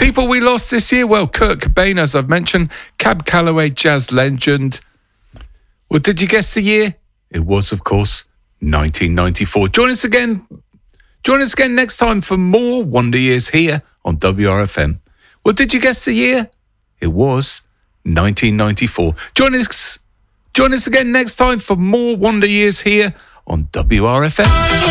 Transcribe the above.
People we lost this year, well, Kurt Cobain, as I've mentioned, Cab Calloway, jazz legend. Well, did you guess the year? It was, of course, 1994. Join us again next time for more Wonder Years here on WRFM. Well, did you guess the year? It was 1994. Join us again next time for more Wonder Years here on WRFM.